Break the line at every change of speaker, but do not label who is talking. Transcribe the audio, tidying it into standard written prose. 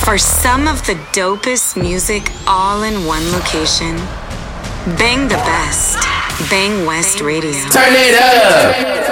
For some of the dopest music all in one location. Bang the best. Bang West Radio.
Turn it up.